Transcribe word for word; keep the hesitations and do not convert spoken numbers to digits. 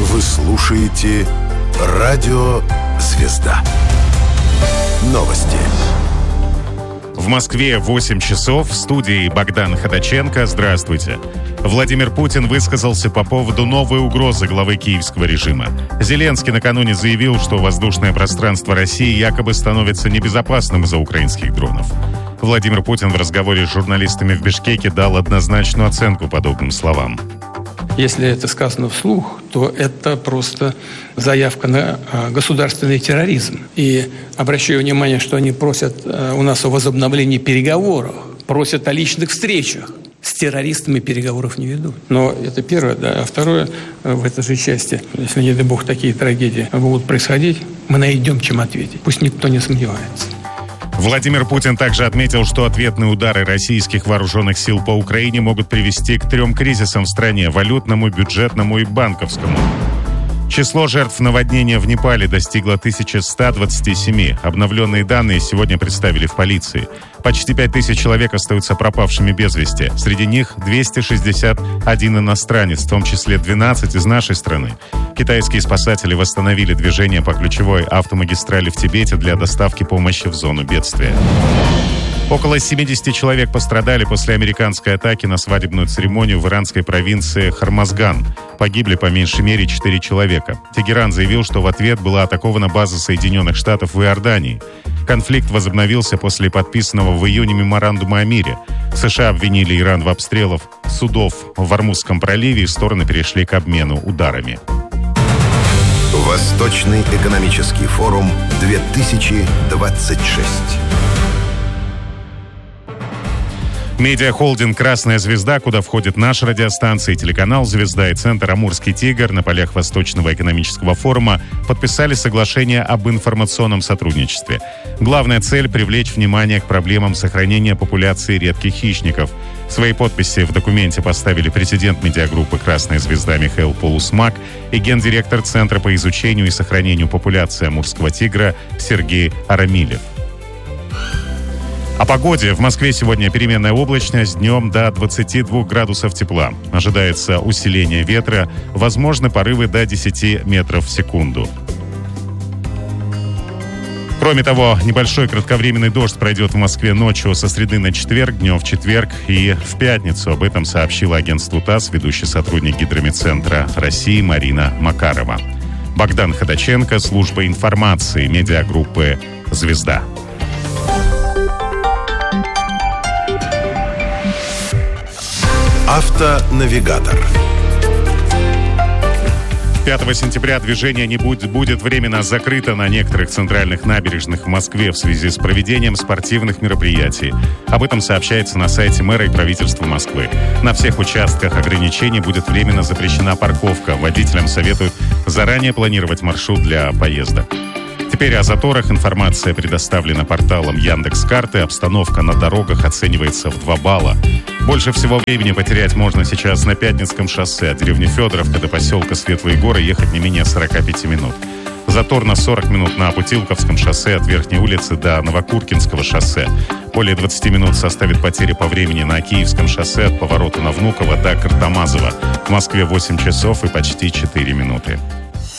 Вы слушаете «Радио Звезда». Новости. В Москве восемь часов. В студии Богдан Ходаченко. Здравствуйте. Владимир Путин высказался по поводу новой угрозы главы киевского режима. Зеленский накануне заявил, что воздушное пространство России якобы становится небезопасным из-за украинских дронов. Владимир Путин в разговоре с журналистами в Бишкеке дал однозначную оценку подобным словам. Если это сказано вслух, то это просто заявка на государственный терроризм. И обращаю внимание, что они просят у нас о возобновлении переговоров, просят о личных встречах. С террористами переговоров не ведут. Но это первое, да. А второе, в этой же части, если, не дай бог, такие трагедии будут происходить, мы найдем, чем ответить. Пусть никто не сомневается. Владимир Путин также отметил, что ответные удары российских вооруженных сил по Украине могут привести к трем кризисам в стране – валютному, бюджетному и банковскому. Число жертв наводнения в Непале достигло тысяча сто двадцать семь. Обновленные данные сегодня представили в полиции. Почти пять тысяч человек остаются пропавшими без вести. Среди них двести шестьдесят один иностранец, в том числе двенадцать из нашей страны. Китайские спасатели восстановили движение по ключевой автомагистрали в Тибете для доставки помощи в зону бедствия. Около семьдесят человек пострадали после американской атаки на свадебную церемонию в иранской провинции Хормазган. Погибли по меньшей мере четыре человека. Тегеран заявил, что в ответ была атакована база Соединенных Штатов в Иордании. Конфликт возобновился после подписанного в июне меморандума о мире. США обвинили Иран в обстрелах судов в Ормузском проливе, и стороны перешли к обмену ударами. Восточный экономический форум две тысячи двадцать шесть. Медиахолдинг «Красная звезда», куда входят наша радиостанция, телеканал «Звезда» и Центр «Амурский тигр» на полях Восточного экономического форума подписали соглашение об информационном сотрудничестве. Главная цель – привлечь внимание к проблемам сохранения популяции редких хищников. Свои подписи в документе поставили президент медиагруппы «Красная звезда» Михаил Полусмак и гендиректор Центра по изучению и сохранению популяции амурского тигра Сергей Арамилев. О погоде. В Москве сегодня переменная облачность, днем до двадцати двух градусов тепла. Ожидается усиление ветра, возможны порывы до десяти метров в секунду. Кроме того, небольшой кратковременный дождь пройдет в Москве ночью со среды на четверг, днем в четверг и в пятницу. Об этом сообщила агентству ТАСС ведущий сотрудник Гидрометцентра России Марина Макарова. Богдан Ходаченко, служба информации медиагруппы «Звезда». Автонавигатор. пятого сентября движение не будет, будет временно закрыто на некоторых центральных набережных в Москве в связи с проведением спортивных мероприятий. Об этом сообщается на сайте мэра и правительства Москвы. На всех участках ограничений будет временно запрещена парковка. Водителям советуют заранее планировать маршрут для поездок. Теперь о заторах информация предоставлена порталом Яндекс.Карты. Обстановка на дорогах оценивается в два балла. Больше всего времени потерять можно сейчас на Пятницком шоссе от деревни Федоровка до поселка Светлые Горы ехать не менее сорока пяти минут. Затор на сорок минут на Путилковском шоссе от Верхней улицы до Новокуркинского шоссе. Более двадцати минут составит потери по времени на Киевском шоссе от поворота на Внуково до Картамазова. В Москве восемь часов и почти четыре минуты.